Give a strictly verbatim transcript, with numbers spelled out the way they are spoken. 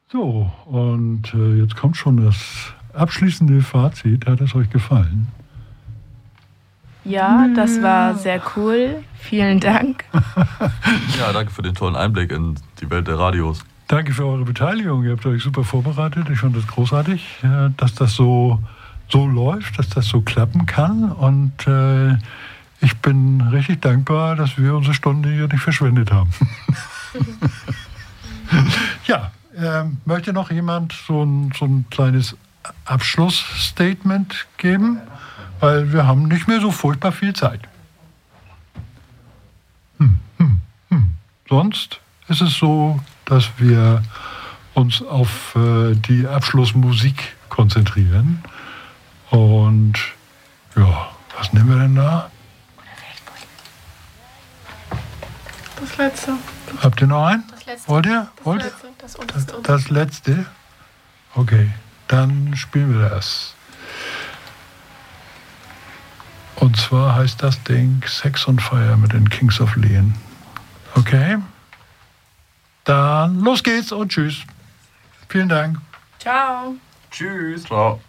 So, und äh, jetzt kommt schon das abschließende Fazit. Hat es euch gefallen? Ja, das war sehr cool. Vielen Dank. Ja, danke für den tollen Einblick in die Welt der Radios. Danke für eure Beteiligung. Ihr habt euch super vorbereitet. Ich fand das großartig, äh, dass das so, so läuft, dass das so klappen kann. Und äh, ich bin richtig dankbar, dass wir unsere Stunde hier nicht verschwendet haben. Ja, äh, möchte noch jemand so ein, so ein kleines Abschlussstatement geben? Weil wir haben nicht mehr so furchtbar viel Zeit. Hm, hm, hm. Sonst ist es so, dass wir uns auf äh, die Abschlussmusik konzentrieren. Und ja, was nehmen wir denn da? Das letzte. Habt ihr noch einen? Das letzte. Wollt ihr? Das Wollt? letzte. Das, Das, unterste. das letzte? Okay, dann spielen wir das. Und zwar heißt das Ding Sex on Fire mit den Kings of Leon. Okay? Dann los geht's und tschüss. Vielen Dank. Ciao. Tschüss. Ciao.